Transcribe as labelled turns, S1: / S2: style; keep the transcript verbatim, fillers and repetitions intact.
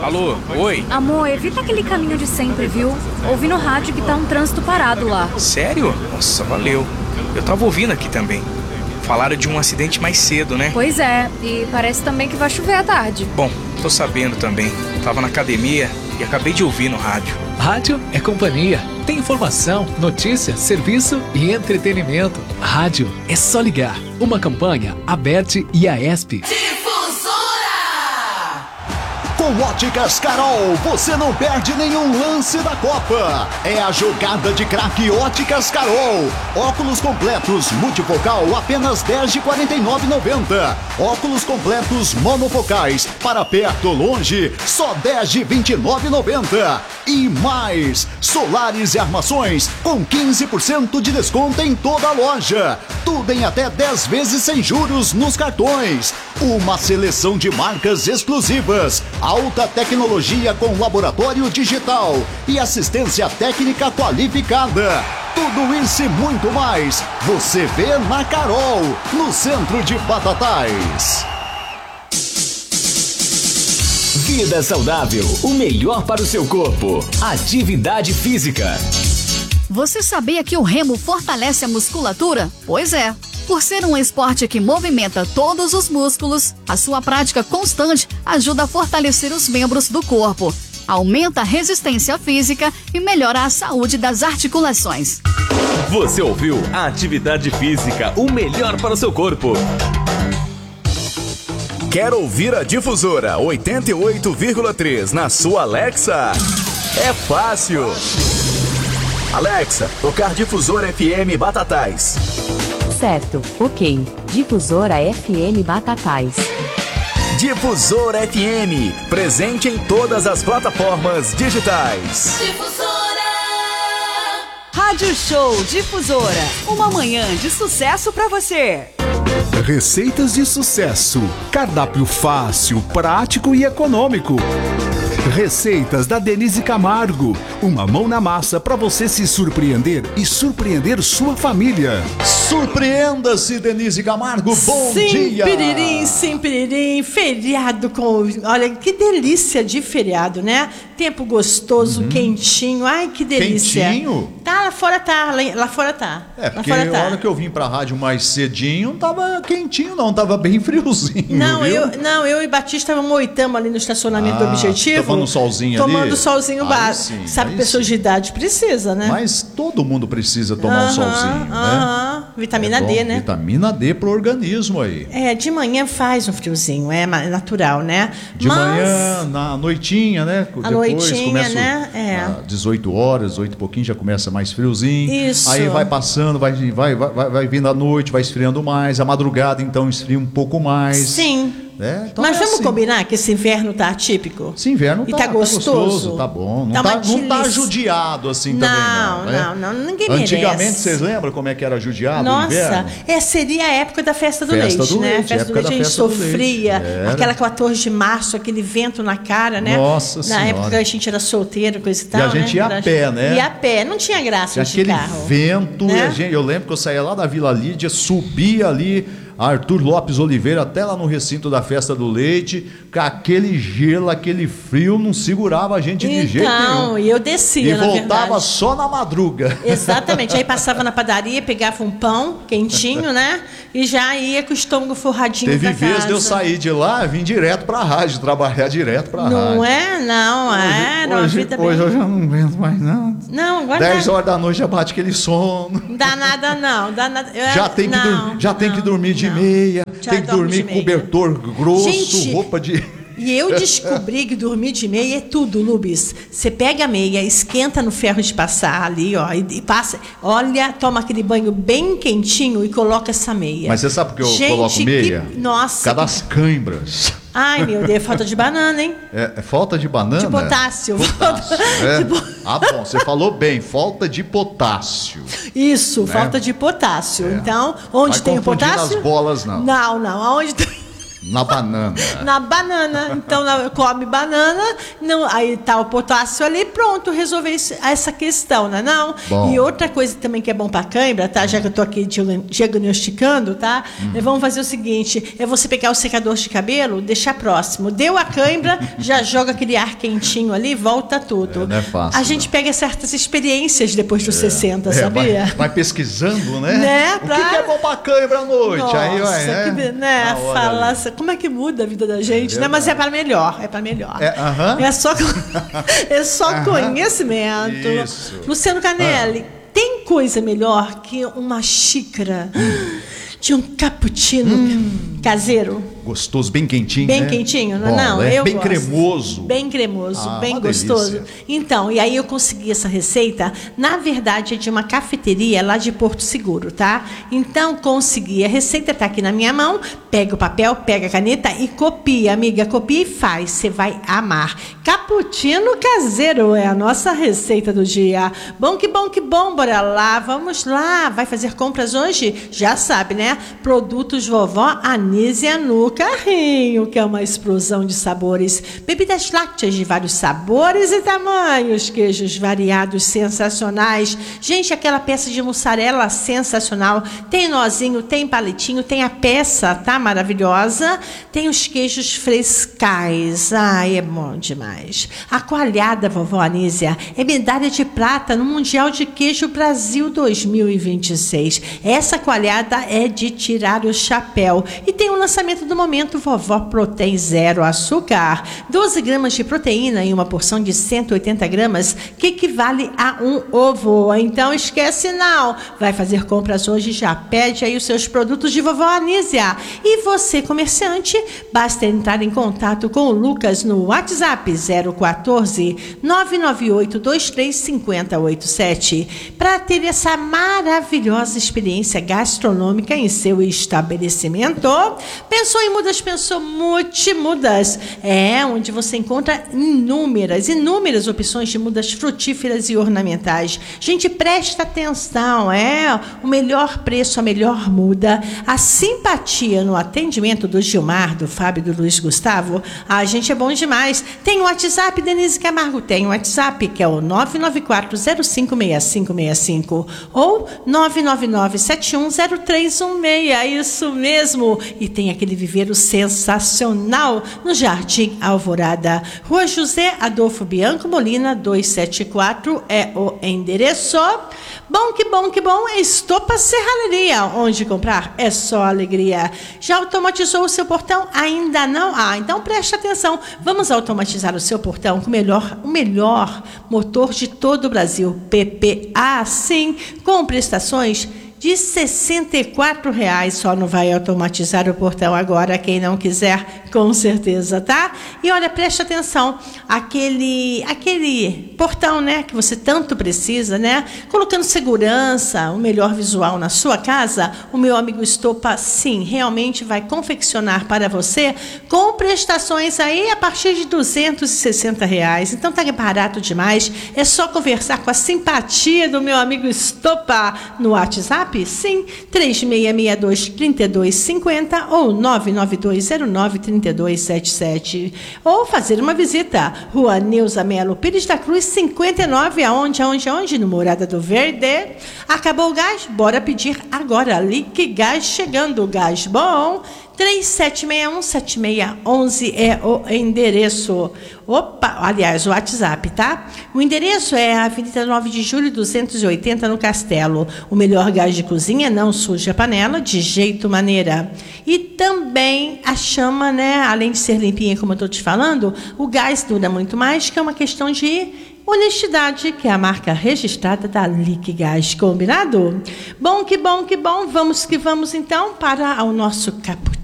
S1: Alô, oi?
S2: Amor, evita aquele caminho de sempre, viu? Ouvi no rádio que tá um trânsito parado lá.
S1: Sério? Nossa, valeu. Eu tava ouvindo aqui também. Falaram de um acidente mais cedo, né?
S2: Pois é, e parece também que vai chover à tarde.
S1: Bom, tô sabendo também. Tava na academia e acabei de ouvir no rádio.
S3: Rádio é companhia. Tem informação, notícia, serviço e entretenimento. Rádio é só ligar. Uma campanha, Aberte e a ESP.
S4: Com Óticas Carol, você não perde nenhum lance da Copa. É a jogada de craque Óticas Carol. Óculos completos multifocal apenas dez de quarenta e nove reais e noventa centavos. Óculos completos monofocais para perto ou longe, só dez de vinte e nove reais e noventa centavos. E mais, solares e armações com quinze por cento de desconto em toda a loja. Tudo em até dez vezes sem juros nos cartões. Uma seleção de marcas exclusivas. Alta tecnologia com laboratório digital e assistência técnica qualificada. Tudo isso e muito mais você vê na Carol, no centro de Batatais.
S5: Vida saudável, o melhor para o seu corpo. Atividade física.
S6: Você sabia que o remo fortalece a musculatura? Pois é. Por ser um esporte que movimenta todos os músculos, a sua prática constante ajuda a fortalecer os membros do corpo, aumenta a resistência física e melhora a saúde das articulações.
S5: Você ouviu a Atividade Física, o melhor para o seu corpo.
S7: Quer ouvir a Difusora oitenta e oito vírgula três na sua Alexa? É fácil. Alexa, tocar Difusora F M Batatais.
S8: Certo, ok. Difusora F M Batatais.
S7: Difusora F M, presente em todas as plataformas digitais.
S9: Difusora! Rádio Show Difusora. Uma manhã de sucesso pra você.
S10: Receitas de sucesso. Cardápio fácil, prático e econômico. Receitas da Denise Camargo. Uma mão na massa para você se surpreender e surpreender sua família.
S4: Surpreenda-se, Denise Camargo. Bom
S11: sim,
S4: dia.
S11: Piririm, sim, piririm. Feriado com... Olha, que delícia de feriado, né? Tempo gostoso, uhum. Quentinho. Ai, que delícia.
S4: Quentinho?
S11: Tá, lá fora tá. Lá, lá fora tá.
S4: É, porque
S11: lá fora tá.
S4: a hora que eu vim pra rádio mais cedinho, não tava quentinho não, tava bem friozinho.
S11: Não,
S4: viu?
S11: eu, não eu e Batista moitamos ali no estacionamento
S4: ah,
S11: do Objetivo.
S4: Tomando um solzinho
S11: tomando
S4: ali?
S11: Tomando solzinho básico. Sabe, pessoas sim. de idade precisa, né?
S4: Mas todo mundo precisa tomar uh-huh, um solzinho,
S11: uh-huh.
S4: né?
S11: Vitamina
S4: é bom,
S11: D, né?
S4: Vitamina D pro organismo aí.
S11: É, de manhã faz um friozinho, é natural, né?
S4: De
S11: Mas...
S4: manhã, na noitinha, né?
S11: A
S4: Depois
S11: noitinha,
S4: começa
S11: né? É.
S4: dezoito horas, oito e pouquinho já começa mais friozinho.
S11: Isso.
S4: Aí vai passando, vai, vai, vai, vai vindo a noite, vai esfriando mais. A madrugada, então, esfria um pouco mais.
S11: Sim.
S4: É, então
S11: Mas
S4: é
S11: vamos
S4: assim.
S11: combinar que esse inverno tá atípico?
S4: Esse inverno
S11: e
S4: tá,
S11: tá gostoso.
S4: tá gostoso, tá bom. Não tá,
S11: tá,
S4: não tá judiado assim
S11: não,
S4: também, não. Né?
S11: Não, não, ninguém
S4: Antigamente,
S11: merece.
S4: vocês lembram como é que era judiado
S11: Nossa,
S4: o inverno?
S11: é, seria a época da festa do
S4: festa
S11: leite,
S4: do
S11: né?
S4: leite,
S11: festa do leite a gente sofria, aquela quatorze de março, aquele vento na cara, né?
S4: Nossa
S11: Na
S4: Senhora.
S11: época a gente era solteiro, coisa e tal,
S4: E a gente
S11: né?
S4: ia a pé, né?
S11: Ia a pé, não tinha graça de
S4: aquele
S11: carro.
S4: vento,
S11: né?
S4: a gente, eu lembro que eu saía lá da Vila Lídia, subia ali Arthur Lopes Oliveira até lá no recinto da Festa do Leite, com aquele gelo, aquele frio, não segurava a gente
S11: então,
S4: de jeito nenhum.
S11: Então, e eu descia,
S4: E
S11: na
S4: voltava
S11: verdade.
S4: só na madruga.
S11: Exatamente, aí passava na padaria, pegava um pão quentinho, né? E já ia com o estômago forradinho
S4: Teve
S11: pra
S4: vez
S11: casa.
S4: de eu sair de lá, vim direto pra rádio, trabalhar direto pra
S11: não
S4: rádio.
S11: Não é? Não, é. Era uma
S4: hoje,
S11: vida
S4: hoje
S11: bem...
S4: eu já não aguento mais, não.
S11: Não, agora
S4: dez
S11: dá...
S4: horas da noite já bate aquele sono.
S11: Dá nada, não. Dá nada... Eu...
S4: Já tem que,
S11: não,
S4: dur... já
S11: não,
S4: tem que dormir de
S11: não.
S4: meia,
S11: Já
S4: tem que dormir com cobertor grosso,
S11: Gente,
S4: roupa de...
S11: E eu descobri que dormir de meia é tudo, Lubis. Você pega a meia, esquenta no ferro de passar ali, ó, e, e passa, olha, toma aquele banho bem quentinho e coloca essa meia.
S4: Mas você sabe por que eu
S11: Gente,
S4: coloco meia?
S11: Que... Nossa.
S4: Por causa das câimbras.
S11: Ai, meu Deus, falta de banana, hein?
S4: É, é falta de banana?
S11: De potássio.
S4: Potássio, é?
S11: de...
S4: Ah, bom, você falou bem, falta de potássio.
S11: Isso,
S4: né?
S11: falta de potássio.
S4: É.
S11: Então, onde
S4: Vai
S11: tem o potássio?
S4: as bolas, não.
S11: Não, não, aonde tem...
S12: Na banana.
S11: Na banana. Então, na, come banana, não, aí tá o potássio ali, pronto, resolver isso, essa questão, né? Não?
S12: Bom.
S11: E outra coisa também que é bom pra cãibra, tá? Já que eu tô aqui diagnosticando, tá? Hum. Vamos fazer o seguinte, é você pegar o secador de cabelo, deixar próximo. Deu a cãibra, já joga aquele ar quentinho ali, volta tudo.
S12: É, não é fácil.
S11: A gente pega certas experiências depois dos é. sessenta,
S12: é,
S11: sabia?
S12: Vai, vai pesquisando, né?
S11: né?
S12: O
S11: pra...
S12: que, que é bom pra cãibra à noite?
S11: Nossa,
S12: aí vai, né?
S11: Que, né? Fala, como é que muda a vida da gente, é né? Mas é para melhor, é para melhor. É, uh-huh. é só, é só uh-huh. conhecimento. Isso. Luciano Canelli, uh-huh. tem coisa melhor que uma xícara hum. de um cappuccino hum. caseiro?
S12: Gostoso, bem quentinho,
S11: Bem
S12: né?
S11: quentinho,
S12: Bom,
S11: não,
S12: é
S11: eu
S12: bem
S11: gosto.
S12: cremoso.
S11: Bem cremoso,
S12: ah,
S11: bem gostoso.
S12: Delícia.
S11: Então, e aí eu consegui essa receita, na verdade é de uma cafeteria lá de Porto Seguro, tá? Então, consegui, a receita tá aqui na minha mão, pega o papel, pega a caneta e copia, amiga, copia e faz, você vai amar. Cappuccino caseiro é a nossa receita do dia. Bom que bom que bom, bora lá, vamos lá. Vai fazer compras hoje? Já sabe, né? Produtos Vovó Anísia no carrinho, que é uma explosão de sabores. Bebidas lácteas de vários sabores e tamanhos, queijos variados sensacionais. Gente, aquela peça de mussarela sensacional. Tem nozinho, tem palitinho, tem a peça, tá maravilhosa. Tem os queijos frescais. Ai, é bom demais. A coalhada Vovó Anísia é medalha de prata no Mundial de Queijo Brasil dois mil e vinte e seis. Essa coalhada é de tirar o chapéu. E tem o lançamento do momento Vovó Protein Zero Açúcar. doze gramas de proteína em uma porção de cento e oitenta gramas, que equivale a um ovo. Então esquece não. Vai fazer compras hoje, já pede aí os seus produtos de Vovó Anísia. E você, comerciante, basta entrar em contato com o Lucas no WhatsApp zero quatorze, nove nove oito, dois três cinco zero oito sete para ter essa maravilhosa experiência gastronômica em seu estabelecimento. Pensou em mudas, pensou Multimudas. É onde você encontra inúmeras, inúmeras opções de mudas frutíferas e ornamentais. Gente, presta atenção, é o melhor preço, a melhor muda, a simpatia no atendimento do Gilmar, do Fábio e do Luiz Gustavo. A gente é bom demais. Tem o WhatsApp, Denise Camargo, tem o WhatsApp, que é o nove nove quatro zero cinco seis cinco seis cinco ou nove nove nove sete um zero três um seis, isso mesmo. E tem aquele viveiro sensacional no Jardim Alvorada. Rua José Adolfo Bianco Molina, duzentos e setenta e quatro é o endereço. Bom que bom que bom, é Estopa Serralheria, onde comprar é só alegria. Já automatizou o seu portão? Ainda não? Ah, então preste atenção. Vamos automatizar o seu portão com o melhor, o melhor motor de todo o Brasil, P P A, sim, com prestações de sessenta e quatro reais. Só não vai automatizar o portão agora quem não quiser, com certeza, tá? E olha, preste atenção, aquele, aquele portão, né, que você tanto precisa, né, colocando segurança, o melhor visual na sua casa, o meu amigo Estopa, sim, realmente vai confeccionar para você com prestações aí a partir de duzentos e sessenta reais. Então tá barato demais, é só conversar com a simpatia do meu amigo Estopa no WhatsApp. Sim, três seis seis dois, três dois cinco zero ou nove nove dois zero nove, três dois sete sete. Ou fazer uma visita, Rua Neuza Melo Pires da Cruz, cinquenta e nove, aonde, aonde, aonde? No Morada do Verde. Acabou o gás? Bora pedir agora. Liquigás chegando, gás bom. três sete seis um, sete seis um um é o endereço. Opa, aliás, o WhatsApp, tá? O endereço é a Avenida nove de Julho, duzentos e oitenta, no Castelo. O melhor gás de cozinha, não suja a panela de jeito maneira. E também a chama, né? Além de ser limpinha, como eu estou te falando, o gás dura muito mais, que é uma questão de honestidade, que é a marca registrada da Liquigás, combinado? Bom, que bom, que bom. Vamos que vamos, então, para o nosso cappuccino.